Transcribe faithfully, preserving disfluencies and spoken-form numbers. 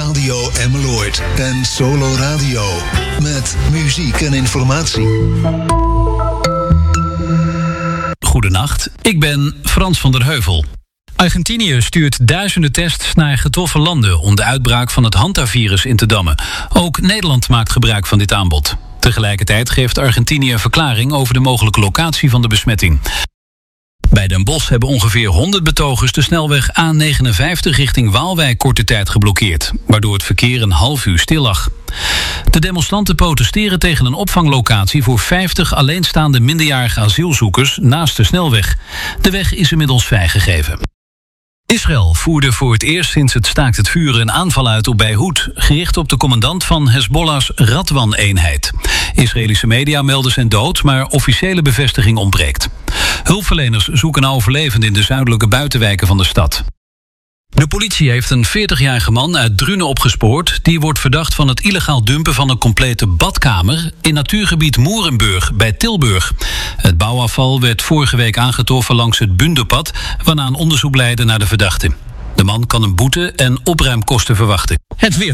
Radio Emmeloord en Solo Radio. Met muziek en informatie. Goedenacht, ik ben Frans van der Heuvel. Argentinië stuurt duizenden tests naar getroffen landen om de uitbraak van het hantavirus in te dammen. Ook Nederland maakt gebruik van dit aanbod. Tegelijkertijd geeft Argentinië een verklaring over de mogelijke locatie van de besmetting. Bij Den Bosch hebben ongeveer honderd betogers de snelweg A negenenvijftig richting Waalwijk korte tijd geblokkeerd, waardoor het verkeer een half uur stil lag. De demonstranten protesteren tegen een opvanglocatie voor vijftig alleenstaande minderjarige asielzoekers naast de snelweg. De weg is inmiddels vrijgegeven. Israël voerde voor het eerst sinds het staakt het vuren een aanval uit op Beirut, gericht op de commandant van Hezbollah's Radwan-eenheid. Israëlische media melden zijn dood, maar officiële bevestiging ontbreekt. Hulpverleners zoeken naar overlevenden in de zuidelijke buitenwijken van de stad. De politie heeft een veertigjarige man uit Drunen opgespoord. Die wordt verdacht van het illegaal dumpen van een complete badkamer in natuurgebied Moerenburg bij Tilburg. Het bouwafval werd vorige week aangetroffen langs het Bunderpad, waarna een onderzoek leidde naar de verdachte. De man kan een boete en opruimkosten verwachten. Het weer.